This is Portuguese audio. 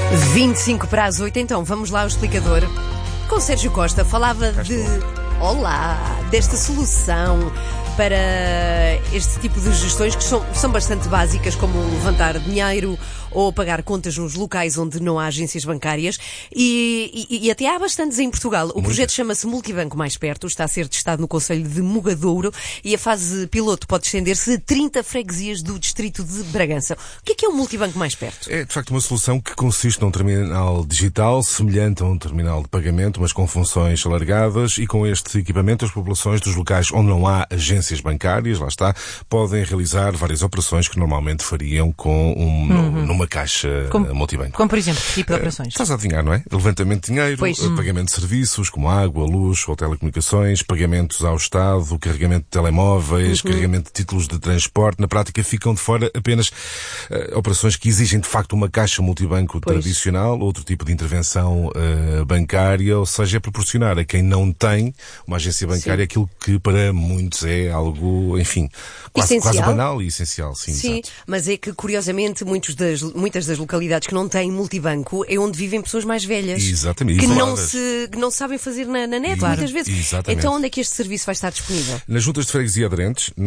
25 para as 8, então vamos lá ao explicador. Com Sérgio Costa falava desta solução para este tipo de gestões que são bastante básicas, como levantar dinheiro ou pagar contas nos locais onde não há agências bancárias e até há bastantes em Portugal. O projeto chama-se Multibanco Mais Perto, está a ser testado no concelho de Mugadouro e a fase piloto pode estender-se a 30 freguesias do distrito de Bragança. O que é o Multibanco Mais Perto? É, de facto, uma solução que consiste num terminal digital semelhante a um terminal de pagamento, mas com funções alargadas, e com este equipamento as populações dos locais onde não há agências bancárias, lá está, podem realizar várias operações que normalmente fariam com numa caixa multibanco. Como, por exemplo, que tipo de operações? Estás a adivinhar, não é? Levantamento de dinheiro, pagamento de serviços como água, luz ou telecomunicações, pagamentos ao Estado, carregamento de telemóveis, carregamento de títulos de transporte. Na prática ficam de fora apenas operações que exigem de facto uma caixa multibanco tradicional, outro tipo de intervenção bancária, ou seja, proporcionar a quem não tem uma agência bancária aquilo que para muitos é algo, enfim, quase banal e essencial. Sim, exato. Mas é que, curiosamente, muitas das localidades que não têm multibanco é onde vivem pessoas mais velhas. Exatamente. Que não sabem fazer na net, muitas vezes. Exatamente. Então onde é que este serviço vai estar disponível? Nas juntas de freguesia aderentes,